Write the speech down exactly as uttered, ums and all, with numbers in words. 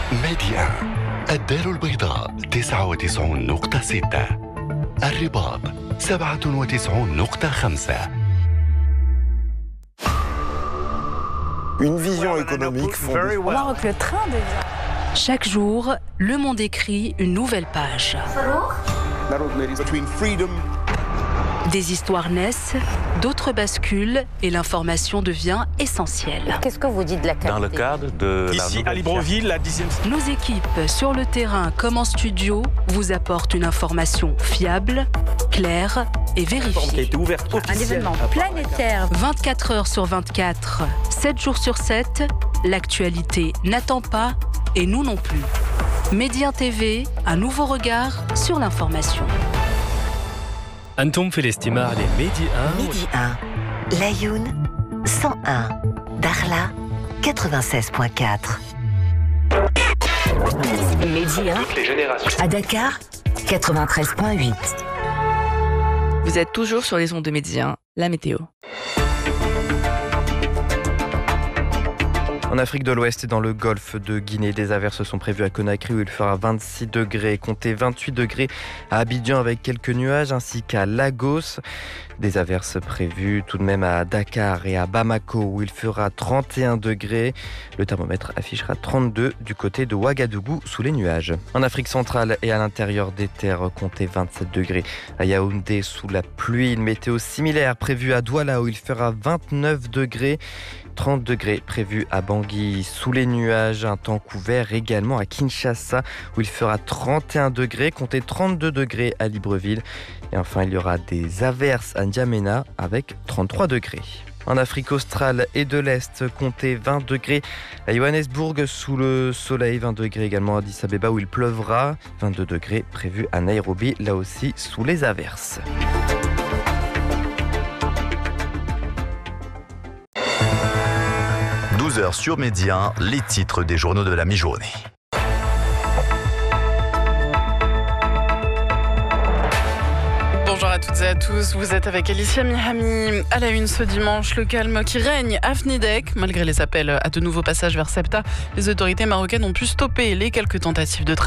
ميديا الدار البيضاء تسعة وتسعون نقطة ستة، الرباط سبعة وتسعون نقطة خمسة. Une vision économique fondée. Maroc, le train devient. Chaque jour, Le Monde écrit une nouvelle page. Des histoires naissent, d'autres basculent et l'information devient essentielle. Qu'est-ce que vous dites de la qualité ? Dans le cadre de Ici, à Libreville, la dixième... Nos équipes, sur le terrain comme en studio, vous apportent une information fiable, claire et qui a vérifiée. été ouverte Un officiellement. événement planétaire. vingt-quatre heures sur vingt-quatre, sept jours sur sept, l'actualité n'attend pas et nous non plus. Média T V, un nouveau regard sur l'information. أنتم في الاستماع لميدي un. Midi un, Laayoune cent un, Dakhla quatre-vingt-seize virgule quatre. Midi un, à Dakar quatre-vingt-treize virgule huit. Vous êtes toujours sur les ondes de Midi un, la météo. En Afrique de l'Ouest et dans le golfe de Guinée, des averses sont prévues à Conakry où il fera vingt-six degrés, comptez vingt-huit degrés à Abidjan avec quelques nuages ainsi qu'à Lagos. Des averses prévues tout de même à Dakar et à Bamako où il fera trente et un degrés. Le thermomètre affichera trente-deux du côté de Ouagadougou sous les nuages. En Afrique centrale et à l'intérieur des terres, comptez vingt-sept degrés à Yaoundé sous la pluie. Une météo similaire prévue à Douala où il fera vingt-neuf degrés. trente degrés prévus à Bangui sous les nuages, un temps couvert également à Kinshasa où il fera trente et un degrés, comptez trente-deux degrés à Libreville et enfin il y aura des averses à N'Djamena avec trente-trois degrés. En Afrique australe et de l'Est, comptez vingt degrés à Johannesburg sous le soleil, vingt degrés également à Addis Abeba où il pleuvra, vingt-deux degrés prévus à Nairobi, là aussi sous les averses. douze heures sur Média, les titres des journaux de la mi-journée. Bonjour à toutes et à tous, vous êtes avec Alicia Mihami. À la une ce dimanche, le calme qui règne à Fnidek. Malgré les appels à de nouveaux passages vers Ceuta, les autorités marocaines ont pu stopper les quelques tentatives de train.